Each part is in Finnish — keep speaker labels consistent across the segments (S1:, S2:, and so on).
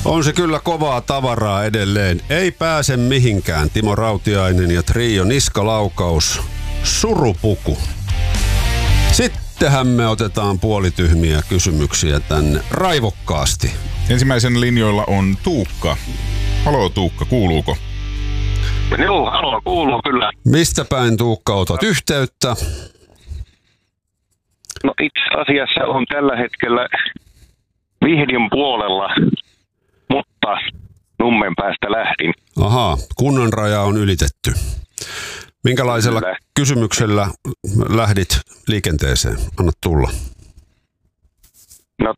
S1: On se kyllä kovaa tavaraa edelleen. Ei pääse mihinkään. Timo Rautiainen ja Trio niskalaukaus. Surupuku. Sittenhän me otetaan puolityhmiä kysymyksiä tänne raivokkaasti.
S2: Ensimmäisen linjoilla on Tuukka. Haloo Tuukka, kuuluuko?
S3: Joo, haloo, kuuluu kyllä.
S1: Mistä päin Tuukka otat yhteyttä?
S3: No itse asiassa on tällä hetkellä Vihdin puolella, mutta Nummen päästä lähdin.
S1: Ahaa, kunnan raja on ylitetty. Minkälaisella kysymyksellä lähdit liikenteeseen? Anna tulla.
S3: No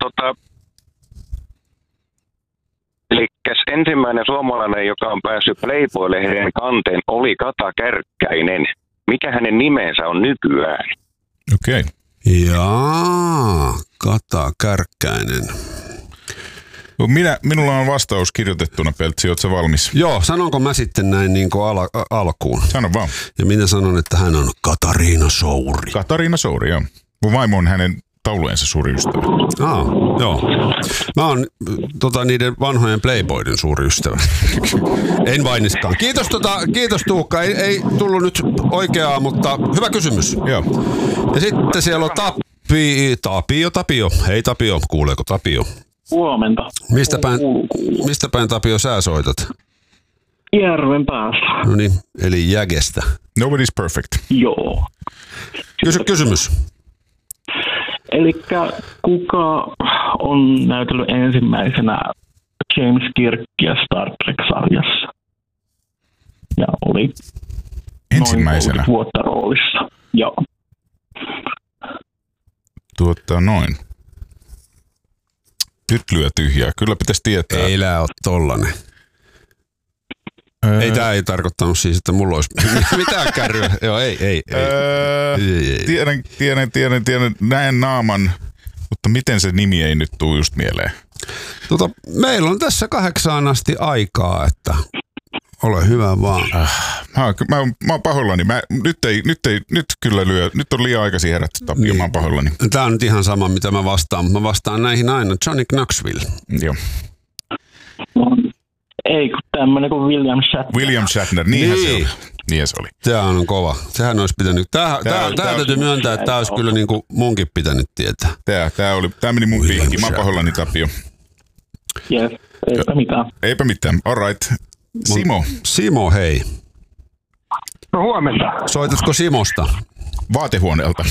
S3: elikkäs ensimmäinen suomalainen, joka on päässyt Playboy-lehden kanteen, oli Kata Kärkkäinen. Mikä hänen nimensä on nykyään?
S2: Okei. Okay.
S1: Jaa, Kata Kärkkäinen.
S2: Minulla on vastaus kirjoitettuna, Peltsi, ootko sä valmis?
S1: Joo, sanonko mä sitten näin niin kuin alkuun?
S2: Sano vaan.
S1: Ja minä sanon, että hän on Katariina Souri.
S2: Katariina Souri, joo. Mun vaimo on hänen taulujensa suuri ystävä.
S1: Joo. Mä oon niiden vanhojen Playboyden suuri ystävä. En vainiskaan. Kiitos Tuukka. Ei tullut nyt oikeaa, mutta hyvä kysymys.
S2: Joo.
S1: Ja sitten siellä on Tapio. Hei Tapio, kuuleeko Tapio?
S4: Huomenta.
S1: Mistä päin Tapio sä soitat?
S4: Järven päässä.
S1: No niin, eli Jägestä.
S2: Nobody's perfect.
S4: Joo.
S1: Kysymys.
S4: Elikkä kuka on näytellyt ensimmäisenä James Kirkia Star Trek-sarjassa? Ja oli
S2: ensimmäisenä
S4: noin 30 vuotta roolissa. Joo.
S2: Noin. Nyt lyö tyhjää. Kyllä pitäisi tietää.
S1: Ei ole tollanen. Tää ei tarkoittanut siis, että mulla olisi mitään kärryä. Joo, ei.
S2: Tiedän. Näen naaman, mutta miten se nimi ei nyt tule just mieleen?
S1: Meillä on tässä 8 asti aikaa, että ole hyvä vaan.
S2: Mä oon pahoillani. Nyt kyllä lyö. Nyt on liian aikaisin herätty, Tapio. Niin. Mä oon pahoillani.
S1: Tää on nyt ihan sama, mitä mä vastaan. Mä vastaan näihin aina. Johnny Knoxville.
S2: Joo.
S4: Ei, kun tämmönen kuin
S2: William Shatner, niinhän se oli. Niin se oli.
S1: Tää on kova. Sehän olisi pitänyt. Tää täytyy myöntää, että tää olisi kyllä niin kuin munkin pitänyt tietää.
S2: Tää meni mun piikkiin. Mä oon pahoillani, Tapio.
S4: Yes,
S2: Eipä mitään. All right.
S1: Simo, hei.
S3: No huomenta.
S1: Soitatko Simosta?
S2: Vaatehuoneelta.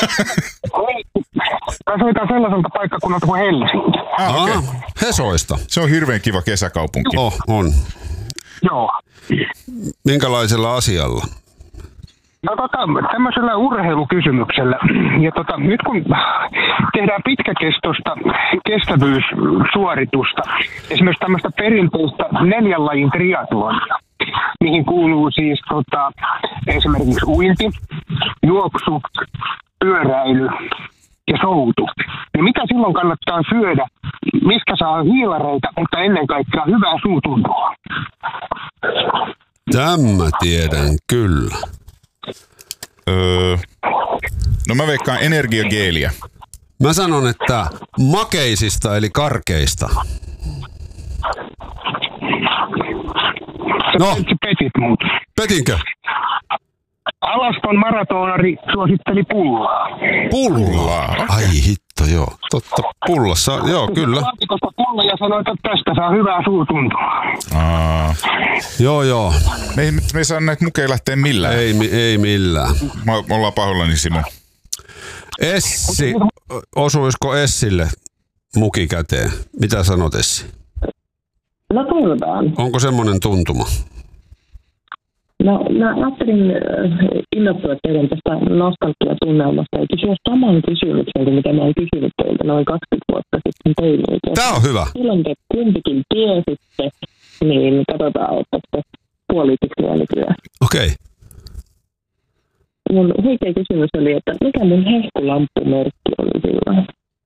S3: Mä soitan sellaiselta paikkakunnalta kuin Helsinki.
S2: Okay.
S1: Hesoista.
S2: Se on hirveän kiva kesäkaupunki.
S1: On.
S3: Joo.
S1: Minkälaisella asialla?
S3: No tämmöisellä urheilukysymyksellä. Ja nyt kun tehdään pitkäkestoista kestävyyssuoritusta, esimerkiksi tämmöistä perinteistä 4 lajin triatlonia, mihin kuuluu siis esimerkiksi uinti, juoksu, pyöräily ja soutu. Ja mitä silloin kannattaa syödä, mistä saa hiilareita, mutta ennen kaikkea hyvää suutuntoa?
S1: Tämä tiedän kyllä.
S2: No mä veikkaan energiageeliä.
S1: Mä sanon, että makeisista eli karkeista.
S3: No. Petit mut.
S1: Petinkö?
S3: Alaston maratonari suositteli pullaa.
S1: Pullaa? Ai hitto, joo. Totta, pullassa, joo, kyllä.
S3: Laatikosta pulla ja sanoi, että tästä saa hyvää suutuntoa.
S1: Joo.
S2: Me ei saa näitä mukeja lähteä millään.
S1: Ei millään.
S2: Me ollaan pahoillani, Simo.
S1: Essi, osuisiko Essille muki käteen? Mitä sanot, Essi?
S5: No toivotaan.
S1: Onko semmoinen tuntuma?
S5: No mä ajattelin innoittua teidän tästä nostalgiatunnelmasta ja kysyä saman kysymyksen kuin mitä mä oon kysynyt teiltä noin 20 vuotta sitten teille.
S1: Tää on hyvä.
S5: Silloin te kumpikin tiesitte, niin katsotaan, että puolitiksi vielä nykyään.
S1: Okei.
S5: Mun huikea kysymys oli, että mikä mun hehkulamppumerkki oli silloin?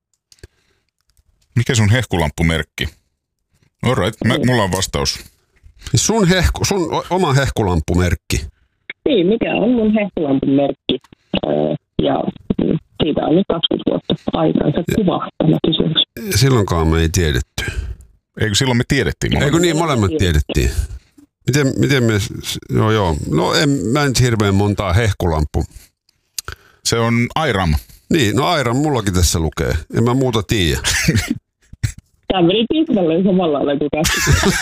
S2: Mikä sun hehkulamppumerkki? All right, mulla on vastaus.
S1: Sun oma hehkulamppumerkki.
S5: Niin, mikä on mun hehkulamppumerkki? Ja siitä on nyt 20 vuotta aikaa. Se kuvaa tämä kysymys.
S1: Silloinkaan me ei tiedetty.
S2: Eikö silloin me tiedettiin?
S1: Eikö niin, molemmat tiedettiin. Miten me... Joo. No mä en hirveän montaa hehkulampu.
S2: Se on Airam.
S1: Niin, no Airam mullakin tässä lukee. En mä muuta tiedä.
S5: Tämä meni tismalleen samalla lailla kuin käsittää.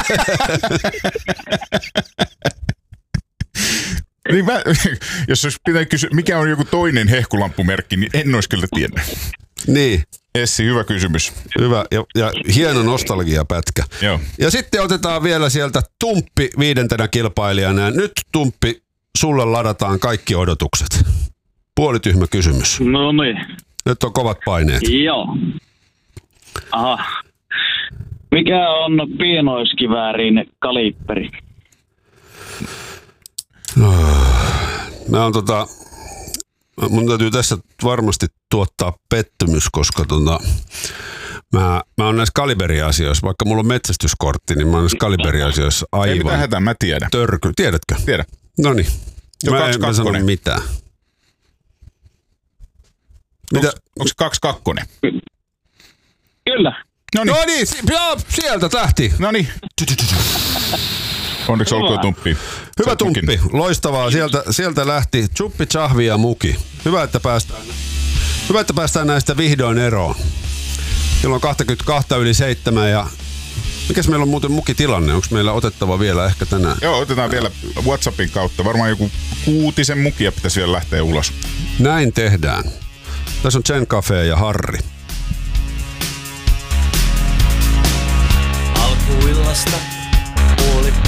S2: Niin jos olisi pitää kysyä, mikä on joku toinen hehkulampumerkki, niin en olisi kyllä tiennyt.
S1: Niin.
S2: Essi, hyvä kysymys.
S1: Hyvä ja hieno nostalgiapätkä.
S2: Joo.
S1: Ja sitten otetaan vielä sieltä Tumppi 5. kilpailijana. Ja nyt Tumppi, sulle ladataan kaikki odotukset. Puolityhmä kysymys.
S4: No niin.
S1: Nyt on kovat paineet.
S4: Joo. Aha. Mikä on pienoiskiväärin kaliipperi?
S1: Mun täytyy tässä varmasti tuottaa pettymys, koska mä oon näissä kaliberiasioissa, vaikka mulla on metsästyskortti, niin mä oon näissä kaliberiasioissa aivan...
S2: Ei mitään hätää, mä tiedän.
S1: Törky. Tiedätkö?
S2: Tiedän.
S1: Noniin. Mä sano mitään.
S2: Onko se 2-2?
S4: Kyllä.
S1: Noniin, sieltä lähti.
S2: Noniin. Onneksi olkoon Tumppi.
S1: Hyvä Tumppi, loistavaa. Sieltä lähti Chuppi, Chahvi ja Muki. Hyvä, että päästään näistä vihdoin eroon. Kello on 7:22 ja mikäs meillä on muuten Muki-tilanne? Onko meillä otettava vielä ehkä tänään?
S2: Joo, otetaan vielä WhatsAppin kautta. Varmaan joku 6 mukia pitäisi vielä lähteä ulos.
S1: Näin tehdään. Tässä on Chen Cafe ja Harri.
S6: Alkuillasta